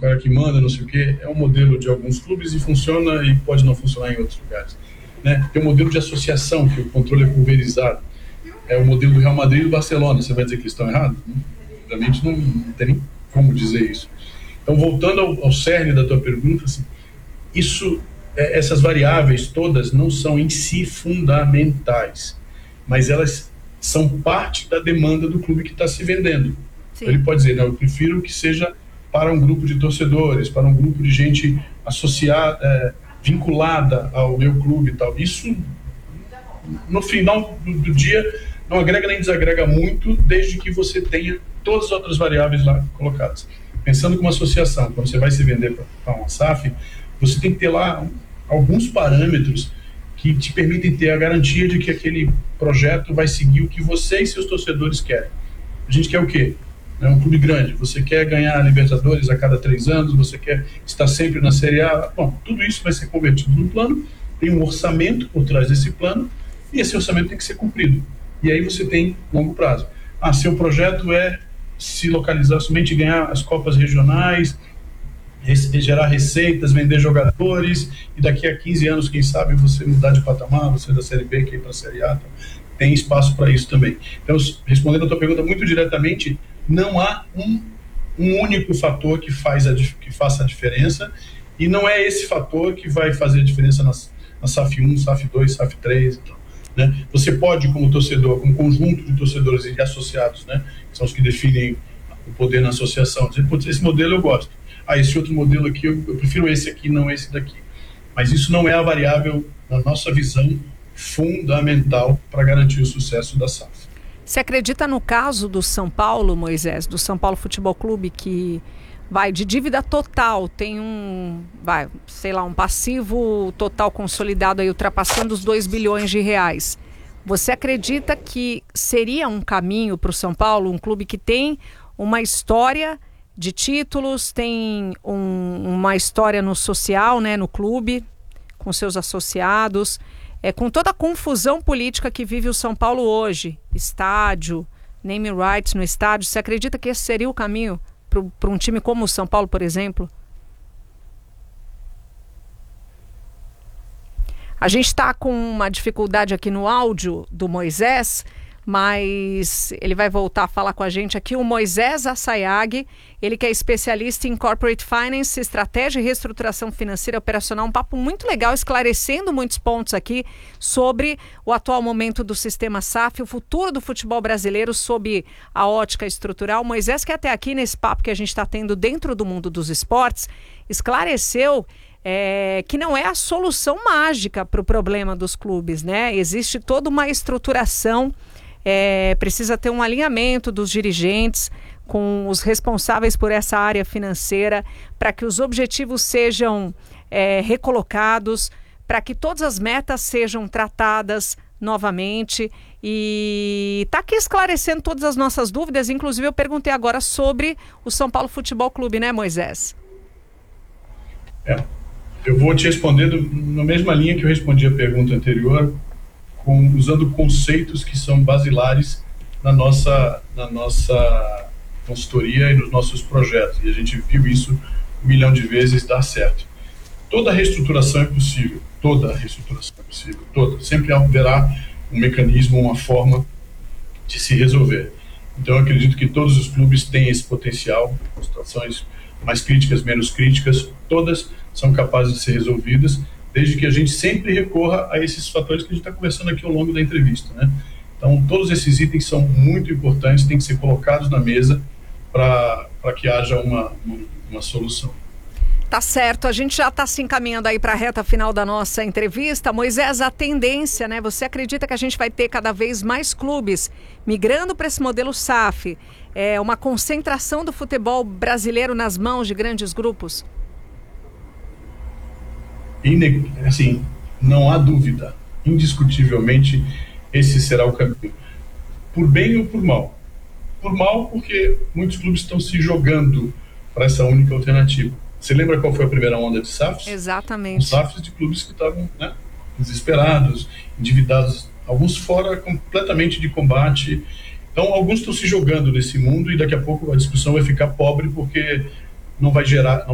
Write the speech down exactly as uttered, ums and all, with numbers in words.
cara que manda, não sei o quê, é um modelo de alguns clubes e funciona e pode não funcionar em outros lugares, né? Tem um modelo de associação, que o controle é pulverizado. É o modelo do Real Madrid e do Barcelona. Você vai dizer que eles estão errados? Realmente não, não tem nem como dizer isso. Então, voltando ao, ao cerne da tua pergunta, assim, isso, é, essas variáveis todas não são em si fundamentais, mas elas são parte da demanda do clube que está se vendendo. Então, ele pode dizer, não, eu prefiro que seja para um grupo de torcedores, para um grupo de gente associada, é, vinculada ao meu clube e tal. Isso, no final do, do dia, não agrega nem desagrega muito, desde que você tenha todas as outras variáveis lá colocadas. Pensando como associação, quando você vai se vender para uma S A F, você tem que ter lá alguns parâmetros que te permitem ter a garantia de que aquele projeto vai seguir o que você e seus torcedores querem. A gente quer o quê? É um clube grande. Você quer ganhar a Libertadores a cada três anos, você quer estar sempre na Série A. Bom, tudo isso vai ser convertido num plano, tem um orçamento por trás desse plano, e esse orçamento tem que ser cumprido. E aí você tem longo prazo. Ah, seu projeto é se localizar somente em ganhar as Copas regionais, gerar receitas, vender jogadores, e daqui a quinze anos, quem sabe, você mudar de patamar, você da Série B, que ir para a Série A. Então, tem espaço para isso também. Então, respondendo a tua pergunta muito diretamente, não há um, um único fator que, faz a, que faça a diferença, e não é esse fator que vai fazer a diferença na, na S A F um, S A F dois, S A F três, então, né? Você pode, como torcedor, como conjunto de torcedores e associados, né, que são os que definem o poder na associação, dizer, putz, esse modelo eu gosto. Ah, esse outro modelo aqui, eu, eu prefiro esse aqui, não esse daqui. Mas isso não é a variável, na nossa visão, fundamental para garantir o sucesso da S A F. Você acredita no caso do São Paulo, Moisés, do São Paulo Futebol Clube, que vai de dívida total, tem um, vai, sei lá, um passivo total consolidado aí ultrapassando os dois bilhões de reais. Você acredita que seria um caminho para o São Paulo, um clube que tem uma história de títulos, tem um, uma história no social, né, no clube, com seus associados, é, com toda a confusão política que vive o São Paulo hoje, estádio, name rights no estádio, você acredita que esse seria o caminho para um time como o São Paulo, por exemplo? A gente está com uma dificuldade aqui no áudio do Moisés, mas ele vai voltar a falar com a gente aqui, o Moisés Assayag, ele que é especialista em Corporate Finance, Estratégia e Reestruturação Financeira Operacional, um papo muito legal, esclarecendo muitos pontos aqui sobre o atual momento do sistema S A F, o futuro do futebol brasileiro sob a ótica estrutural. Moisés, que até aqui nesse papo que a gente está tendo dentro do mundo dos esportes, esclareceu É, que não é a solução mágica para o problema dos clubes, né? Existe toda uma estruturação, é, precisa ter um alinhamento dos dirigentes com os responsáveis por essa área financeira para que os objetivos sejam é, recolocados, para que todas as metas sejam tratadas novamente, e está aqui esclarecendo todas as nossas dúvidas. Inclusive eu perguntei agora sobre o São Paulo Futebol Clube, né, Moisés? É. Eu vou te responder do, na mesma linha que eu respondi a pergunta anterior, com, usando conceitos que são basilares na nossa, na nossa consultoria e nos nossos projetos. E a gente viu isso um milhão de vezes dar certo. Toda reestruturação é possível, toda reestruturação é possível, toda. Sempre haverá um mecanismo, uma forma de se resolver. Então eu acredito que todos os clubes têm esse potencial, situações mais críticas, menos críticas, todas são capazes de ser resolvidas, desde que a gente sempre recorra a esses fatores que a gente está conversando aqui ao longo da entrevista, né? Então, todos esses itens são muito importantes, têm que ser colocados na mesa para que haja uma, uma, uma solução. Tá certo, a gente já está se encaminhando aí para a reta final da nossa entrevista. Moisés, a tendência, né? Você acredita que a gente vai ter cada vez mais clubes migrando para esse modelo S A F? É uma concentração do futebol brasileiro nas mãos de grandes grupos? Assim, não há dúvida, indiscutivelmente esse será o caminho, por bem ou por mal. Por mal porque muitos clubes estão se jogando para essa única alternativa. Você lembra qual foi a primeira onda de S A Fs? Exatamente. Os S A Fs de clubes que estavam, né, desesperados, endividados, alguns fora completamente de combate. Então alguns estão se jogando nesse mundo e daqui a pouco a discussão vai ficar pobre porque não vai gerar